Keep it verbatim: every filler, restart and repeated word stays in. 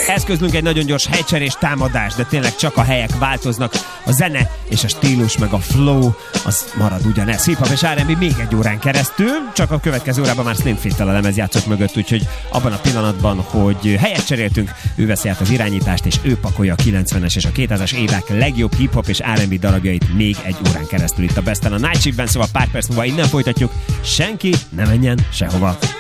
eszközlünk egy nagyon gyors helycserés támadás, de tényleg csak a helyek változnak, a zene és a stílus meg a flow az marad ugyanez. Hip-hop és er end bé még egy órán keresztül, csak a következő órában már Slim Fit-tel a lemezjátszók mögött, úgyhogy abban a pillanatban, hogy helyet cseréltünk, ő veszi át az irányítást, és ő pakolja a kilencvenes és a kétezres évek legjobb hip-hop és er end bé darabjait még egy órán keresztül itt a Besten a Night Shiftben, szóval pár perc múlva innen folytatjuk, senki ne menjen sehova.